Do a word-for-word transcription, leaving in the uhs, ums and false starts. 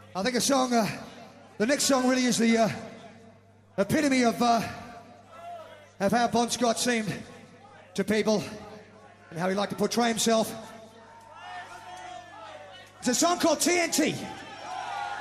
I think a song, uh, the next song really is the uh, epitome of, uh, of how Bon Scott seemed to people and how he liked to portray himself. It's a song called T N T.